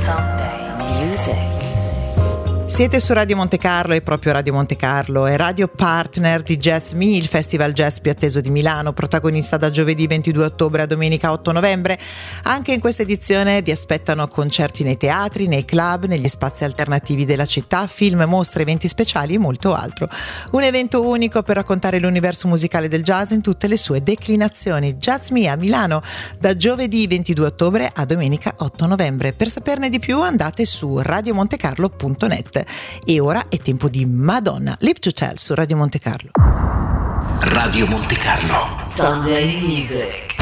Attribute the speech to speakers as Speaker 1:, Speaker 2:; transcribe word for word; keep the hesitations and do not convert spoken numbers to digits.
Speaker 1: Music.
Speaker 2: Siete su Radio Monte Carlo e proprio Radio Monte Carlo è radio partner di Jazz Me, il festival jazz più atteso di Milano, protagonista da giovedì ventidue ottobre a domenica otto novembre. Anche in questa edizione vi aspettano concerti nei teatri, nei club, negli spazi alternativi della città, film, mostre, eventi speciali e molto altro. Un evento unico per raccontare l'universo musicale del jazz in tutte le sue declinazioni. Jazz Me a Milano da giovedì ventidue ottobre a domenica otto novembre. Per saperne di più andate su radio monte carlo punto net. E ora è tempo di Madonna, Live to Tell su Radio Monte Carlo.
Speaker 1: Radio Monte Carlo. Sunday Music.